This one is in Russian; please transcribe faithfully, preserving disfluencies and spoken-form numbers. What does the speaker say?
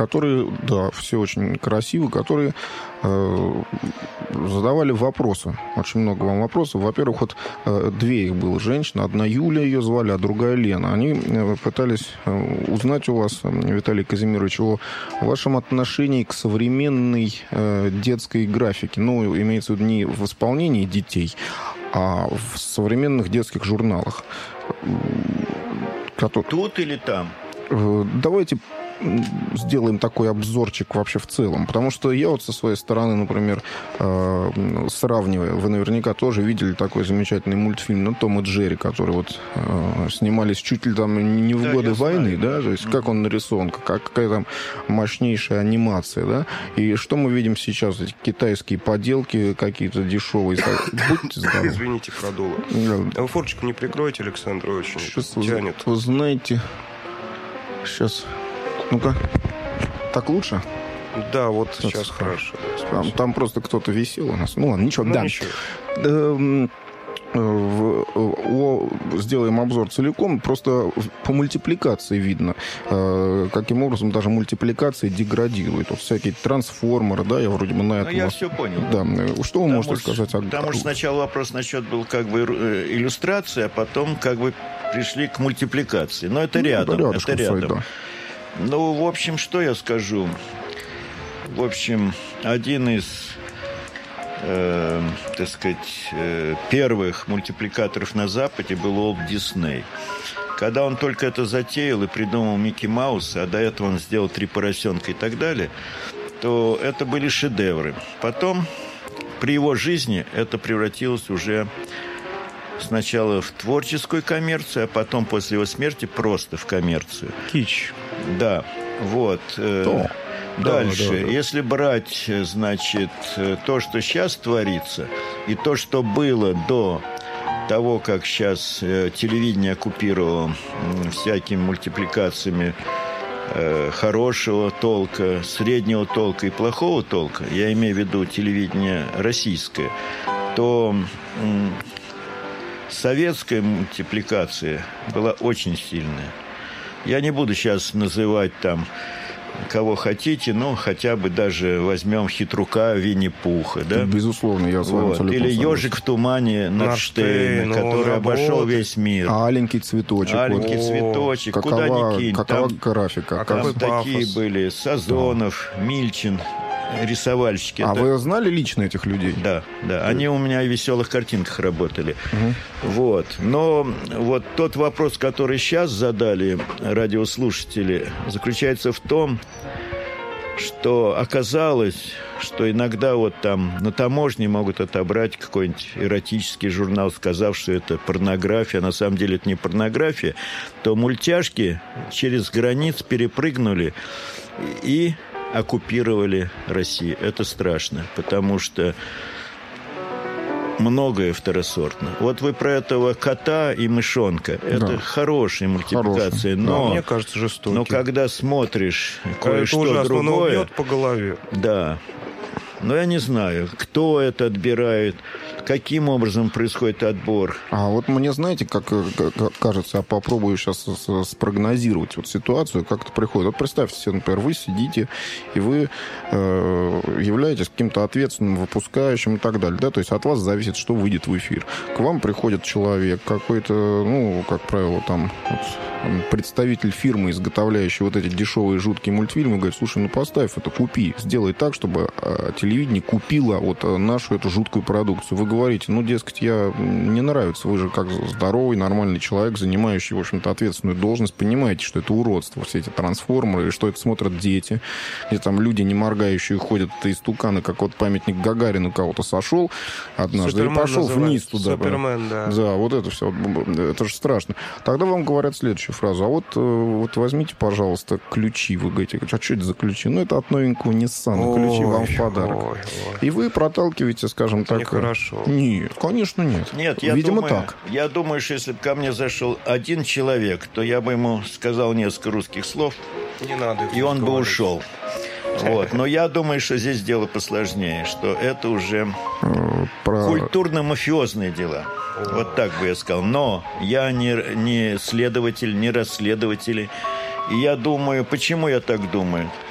которые, да, все очень красивые, которые э, задавали вопросы. Очень много вам вопросов. Во-первых, вот э, две их было женщины. Одна Юля ее звали, а другая Лена. Они э, пытались э, узнать у вас, Виталий Казимирович, о вашем отношении к современной э, детской графике. Ну, имеется в виду не в исполнении детей, а в современных детских журналах. Тут или там? Давайте сделаем такой обзорчик вообще в целом. Потому что я вот со своей стороны, например, э, сравнивая, вы наверняка тоже видели такой замечательный мультфильм, ну, Том и Джерри, который вот э, снимались чуть ли там не в да, годы войны, знаю. да, то есть mm-hmm. как он нарисован, как, какая там мощнейшая анимация, да, и что мы видим сейчас, эти китайские поделки какие-то дешевые. Будьте здоровы. Извините, продуло. А вы форточку не прикроете, Александр, очень тянет. Вы знаете, сейчас... Ну-ка, так лучше? Да, вот сейчас, сейчас хорошо. Там, там просто кто-то висел у нас. Ну ладно, ничего. Ну, да. ничего. Эм, в, о, сделаем обзор целиком. Просто по мультипликации видно, э, каким образом даже мультипликация деградирует. Вот всякие трансформеры, да, я вроде бы на этом... Ну, я все понял. Да. Что вы потому можете что, сказать? Потому что сначала вопрос насчет был как бы иллюстрации, а потом как бы пришли к мультипликации. Но это рядом. Ну, это рядом. Сайт, да. Ну, в общем, что я скажу? В общем, один из, э, так сказать, э, первых мультипликаторов на Западе был Уолт Дисней. Когда он только это затеял и придумал Микки Мауса, а до этого он сделал «Три поросенка» и так далее, то это были шедевры. Потом, при его жизни, это превратилось уже... Сначала в творческую коммерцию, а потом после его смерти просто в коммерцию. Кич. Да, вот. Да. Дальше. Да, да, да. Если брать, значит, то, что сейчас творится, и то, что было до того, как сейчас телевидение оккупировало всякими мультипликациями хорошего толка, среднего толка и плохого толка, я имею в виду телевидение российское, то... Советская мультипликация была очень сильная. Я не буду сейчас называть там кого хотите, но хотя бы даже возьмем Хитрука, Винни-Пуха, да? Безусловно, я с вами вот. абсолютно Или согласен. «Ежик в тумане» Надштейна, который обошел весь мир. А «Аленький цветочек». «Аленький вот. цветочек», какова, куда ни кинь. Какова там, графика? А там какой такие пафос. были Сазонов, да. Мильчин, рисовальщики. А это... вы знали лично этих людей? Да, да. Да. Они у меня в «Веселых картинках» работали. Угу. Вот. Но вот тот вопрос, который сейчас задали радиослушатели, заключается в том, что оказалось, что иногда вот там на таможне могут отобрать какой-нибудь эротический журнал, сказав, что это порнография, а на самом деле это не порнография, то мультяшки через границ перепрыгнули и оккупировали Россию. Это страшно, потому что многое второсортно. Вот вы про этого кота и мышонка. Это да. хорошая мультипликация, Хороший. но, да, мне кажется, жестокий. но когда смотришь кое-что ужасно, другое... бьет по голове. Да. Но я не знаю, кто это отбирает, каким образом происходит отбор. А вот мне, знаете, как, как кажется, я попробую сейчас спрогнозировать вот ситуацию, как это приходит. Вот представьте себе, например, вы сидите, и вы э, являетесь каким-то ответственным выпускающим и так далее. Да? То есть от вас зависит, что выйдет в эфир. К вам приходит человек, какой-то, ну, как правило, там вот, представитель фирмы, изготовляющей вот эти дешевые жуткие мультфильмы, говорит: слушай, ну поставь это, купи, сделай так, чтобы э, телевидение купило вот нашу эту жуткую продукцию. Вы говорите: ну, дескать, я не нравится, вы же как здоровый, нормальный человек, занимающий, в общем-то, ответственную должность, понимаете, что это уродство, все эти трансформеры, и что это смотрят дети, где там люди, не моргающие, ходят истуканы, как вот памятник Гагарину кого-то сошел однажды Супермен Ну, и пошел вниз туда. Супермен, да. Да, вот это все, это же страшно. Тогда вам говорят следующую фразу: а вот, вот возьмите, пожалуйста, ключи. Вы говорите: а что это за ключи? Ну, это от новенького Ниссана, ключи вам в подарок. Ой, ой. И вы проталкиваете, скажем это так... Нехорошо. Нет, конечно, нет. Нет, я Видимо, думаю, так. Я думаю, что если бы ко мне зашел один человек, то я бы ему сказал несколько русских слов, не надо, и он бы ушел. Вот. Но я думаю, что здесь дело посложнее, что это уже Про... культурно-мафиозные дела. Вот так бы я сказал. Но я не, не следователь, не расследователь. И я думаю, почему я так думаю?